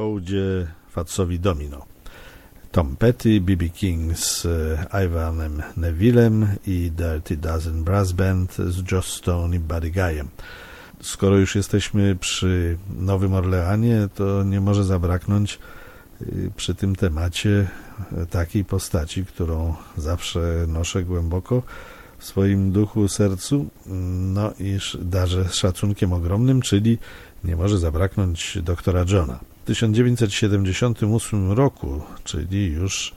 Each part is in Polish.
hołdzie Fatsowi Domino. Tom Petty, B.B. King z Ivanem Nevillem i Dirty Dozen Brass Band z Joss Stone i Buddy Guyem. Skoro już jesteśmy przy Nowym Orleanie, to nie może zabraknąć przy tym temacie takiej postaci, którą zawsze noszę głęboko w swoim duchu, sercu, no i darzę szacunkiem ogromnym, czyli nie może zabraknąć doktora Johna. W 1978 roku, czyli już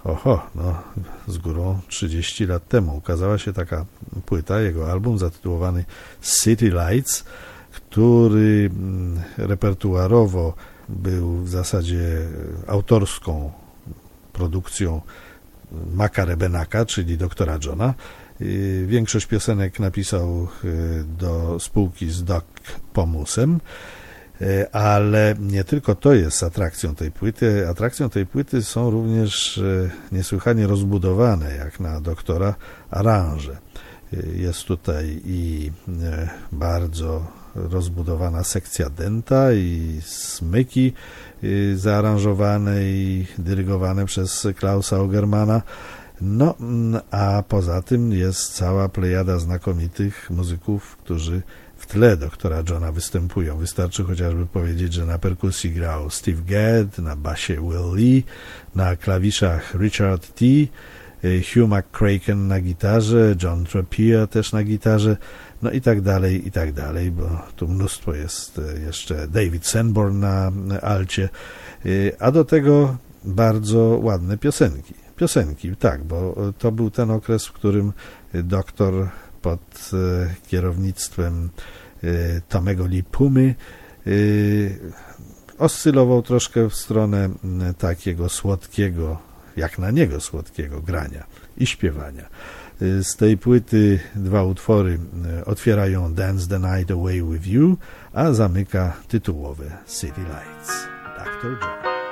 z górą 30 lat temu, ukazała się taka płyta, jego album zatytułowany City Lights, który repertuarowo był w zasadzie autorską produkcją Maca Rebenaka, czyli doktora Johna. Większość piosenek napisał do spółki z Doc Pomusem, ale nie tylko to jest atrakcją tej płyty. Atrakcją tej płyty są również niesłychanie rozbudowane, jak na doktora, aranże. Jest tutaj i bardzo rozbudowana sekcja denta i smyki zaaranżowane i dyrygowane przez Klausa Augermana. No, a poza tym jest cała plejada znakomitych muzyków, którzy w tle doktora Johna występują. Wystarczy chociażby powiedzieć, że na perkusji grał Steve Gadd, na basie Will Lee, na klawiszach Richard T., Hugh McCracken na gitarze, John Trappier też na gitarze, no i tak dalej, bo tu mnóstwo jest jeszcze, David Sanborn na alcie, a do tego bardzo ładne piosenki, tak, bo to był ten okres, w którym doktor pod kierownictwem Tomego Lee Pumy oscylował troszkę w stronę takiego słodkiego, jak na niego słodkiego grania i śpiewania. Z tej płyty dwa utwory otwierają Dance the Night Away with You, a zamyka tytułowe City Lights. Dr. John.